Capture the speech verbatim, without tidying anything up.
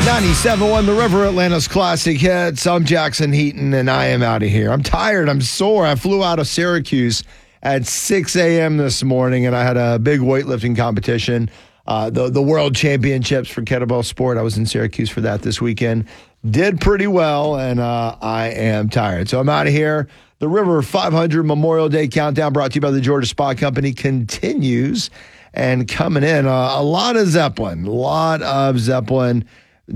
ninety-seven point one The River, Atlanta's classic hits. I'm Jackson Heaton, and I am out of here. I'm tired. I'm sore. I flew out of Syracuse at six a.m. this morning, and I had a big weightlifting competition, uh, the, the World Championships for kettlebell sport. I was in Syracuse for that this weekend. Did pretty well, and uh, I am tired. So I'm out of here. The River five hundred Memorial Day Countdown, brought to you by the Georgia Spa Company, continues. And coming in, uh, a lot of Zeppelin, a lot of Zeppelin.